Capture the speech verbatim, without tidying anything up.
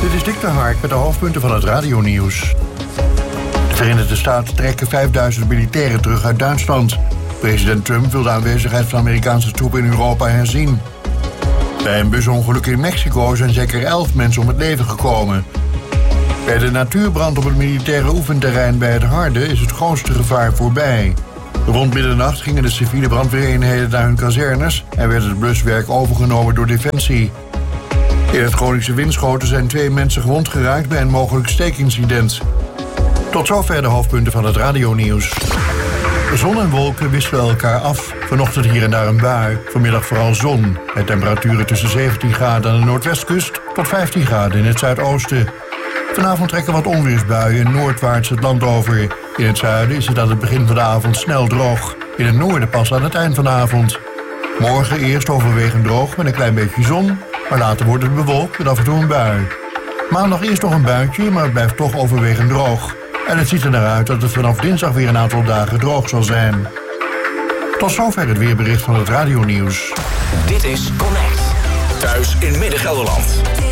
Dit is Dick de Hark met de hoofdpunten van het radionieuws. De Verenigde Staten trekken vijfduizend militairen terug uit Duitsland. President Trump wil de aanwezigheid van Amerikaanse troepen in Europa herzien. Bij een busongeluk in Mexico zijn zeker elf mensen om het leven gekomen. Bij de natuurbrand op het militaire oefenterrein bij het Harde is het grootste gevaar voorbij. Rond middernacht gingen de civiele brandweereenheden naar hun kazernes en werd het bluswerk overgenomen door Defensie. In het Groningse Winschoten zijn twee mensen gewond geraakt bij een mogelijk steekincident. Tot zover de hoofdpunten van het radionieuws. Zon en wolken wisselen elkaar af. Vanochtend hier en daar een bui. Vanmiddag vooral zon. Met temperaturen tussen zeventien graden aan de noordwestkust tot vijftien graden in het zuidoosten. Vanavond trekken wat onweersbuien noordwaarts het land over. In het zuiden is het aan het begin van de avond snel droog. In het noorden pas aan het eind van de avond. Morgen eerst overwegend droog met een klein beetje zon. Maar later wordt het bewolkt met af en toe een bui. Maandag eerst nog een buitje, maar het blijft toch overwegend droog. En het ziet er naar uit dat het vanaf dinsdag weer een aantal dagen droog zal zijn. Tot zover het weerbericht van het radionieuws. Dit is Connect. Thuis in Midden-Gelderland.